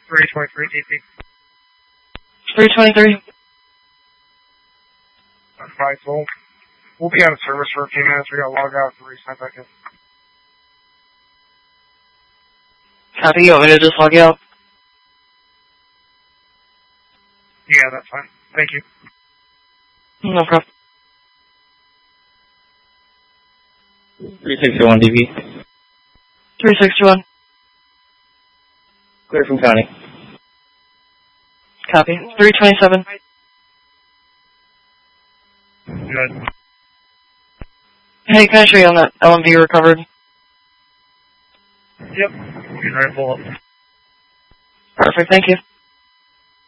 323 DP. 323. Advice, we'll be out of service for a few minutes. We gotta log out and reset back in. Copy, you want me to just log you out? Yeah, that's fine. Thank you. No problem. 361 DP. 361. Clear from county. Copy. 327. Good. Hey, can I show you on that LMV you recovered? Yep. Getting ready to pull up. Perfect, thank you.